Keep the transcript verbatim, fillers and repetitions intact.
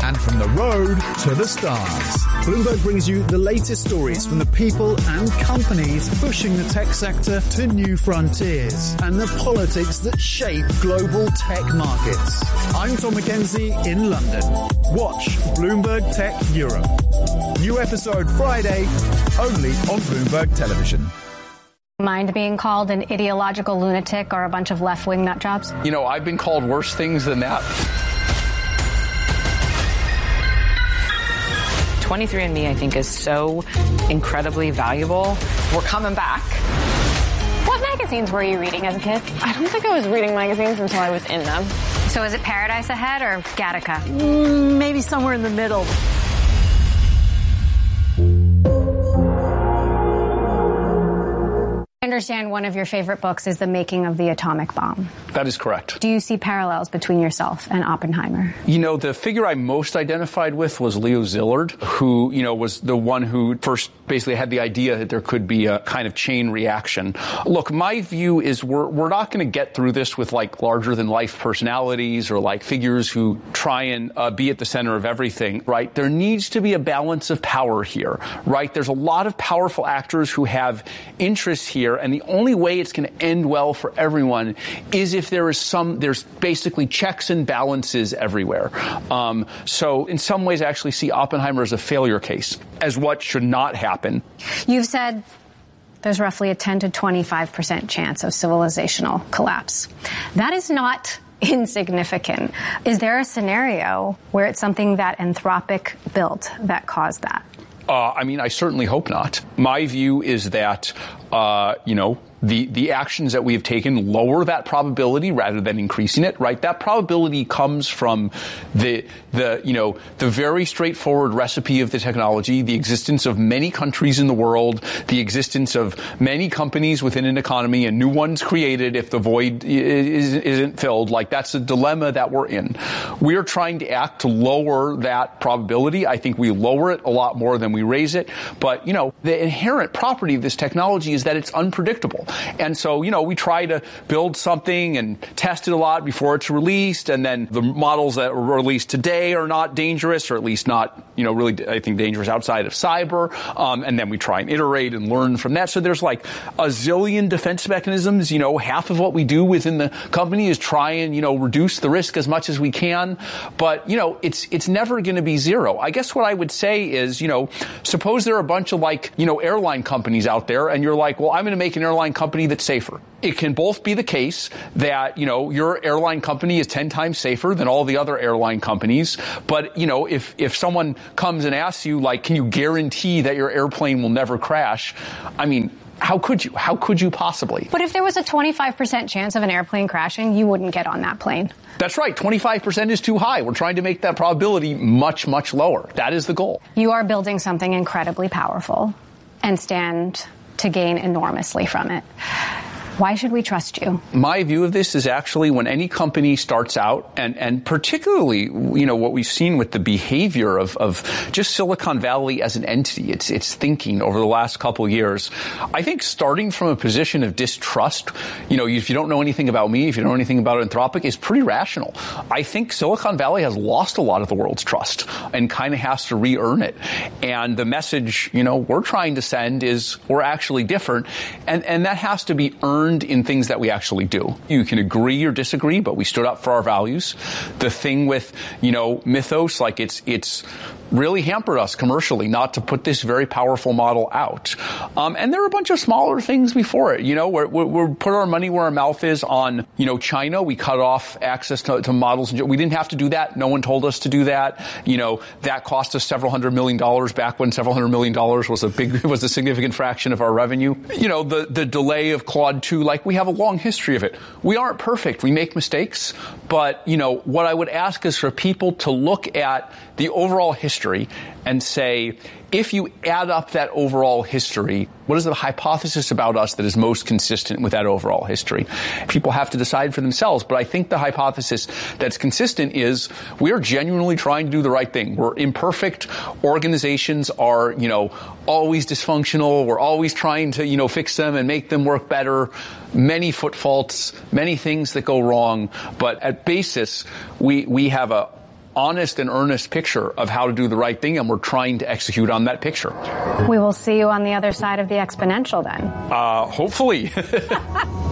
and from the road to the stars. Bloomberg brings you the latest stories from the people and companies pushing the tech sector to new frontiers and the politics that shape global tech markets. I'm Tom McKenzie in London. Watch Bloomberg Tech Europe. New episode Friday, only on Bloomberg Television. Mind being called an ideological lunatic or a bunch of left-wing nut jobs? You know, I've been called worse things than that. twenty-three and me, I think, is so incredibly valuable. We're coming back. What magazines were you reading as a kid? I don't think I was reading magazines until I was in them. So is it Paradise Ahead or Gattaca? Mm, maybe somewhere in the middle. I understand one of your favorite books is The Making of the Atomic Bomb. That is correct. Do you see parallels between yourself and Oppenheimer? You know, the figure I most identified with was Leo Szilard, who, you know, was the one who first basically had the idea that there could be a kind of chain reaction. Look, my view is we're, we're not going to get through this with like larger than life personalities or like figures who try and uh, be at the center of everything, right? There needs to be a balance of power here, right? There's a lot of powerful actors who have interests here. And the only way it's going to end well for everyone is if there is some, there's basically checks and balances everywhere. Um, so in some ways, I actually see Oppenheimer as a failure case, as what should not happen. You've said there's roughly a ten to twenty-five percent chance of civilizational collapse. That is not insignificant. Is there a scenario where it's something that Anthropic built that caused that? Uh, I mean, I certainly hope not. My view is that, uh, you know, the, the actions that we have taken lower that probability rather than increasing it, right? That probability comes from the, the, you know, the very straightforward recipe of the technology, the existence of many countries in the world, the existence of many companies within an economy and new ones created if the void is, isn't filled. Like, that's a dilemma that we're in. We are trying to act to lower that probability. I think we lower it a lot more than we raise it. But, you know, the inherent property of this technology is that it's unpredictable. And so, you know, we try to build something and test it a lot before it's released. And then the models that were released today are not dangerous, or at least not, you know, really, I think, dangerous outside of cyber. Um, and then we try and iterate and learn from that. So there's like a zillion defense mechanisms. You know, half of what we do within the company is try and, you know, reduce the risk as much as we can. But, you know, it's it's never going to be zero. I guess what I would say is, you know, suppose there are a bunch of like, you know, airline companies out there and you're like, well, I'm going to make an airline company that's safer. It can both be the case that, you know, your airline company is ten times safer than all the other airline companies. But, you know, if, if someone comes and asks you, like, can you guarantee that your airplane will never crash? I mean, how could you? How could you possibly? But if there was a twenty-five percent chance of an airplane crashing, you wouldn't get on that plane. That's right. twenty-five percent is too high. We're trying to make that probability much, much lower. That is the goal. You are building something incredibly powerful and stand to gain enormously from it. Why should we trust you? My view of this is actually when any company starts out, and, and particularly, you know, what we've seen with the behavior of, of just Silicon Valley as an entity, its its thinking over the last couple of years, I think starting from a position of distrust, you know, if you don't know anything about me, if you don't know anything about Anthropic, is pretty rational. I think Silicon Valley has lost a lot of the world's trust and kind of has to re-earn it. And the message, you know, we're trying to send is we're actually different, and, and that has to be earned in things that we actually do. You can agree or disagree, but we stood up for our values. The thing with, you know, Mythos, like it's it's really hampered us commercially not to put this very powerful model out. Um, and there are a bunch of smaller things before it. You know, we're, we're, we're put our money where our mouth is on, you know, China. We cut off access to, to models. We didn't have to do that. No one told us to do that. You know, that cost us several hundred million dollars back when several hundred million dollars was a big, was a significant fraction of our revenue. You know, the, the delay of Claude two, like we have a long history of it. We aren't perfect. We make mistakes. But, you know, what I would ask is for people to look at the overall history and say, if you add up that overall history, what is the hypothesis about us that is most consistent with that overall history? People have to decide for themselves, but I think the hypothesis that's consistent is we are genuinely trying to do the right thing. We're imperfect. Organizations are, you know, always dysfunctional. We're always trying to, you know, fix them and make them work better. Many foot faults, many things that go wrong, but at basis, we, we have a honest and earnest picture of how to do the right thing, and we're trying to execute on that picture. We will see you on the other side of the exponential then. Uh, hopefully.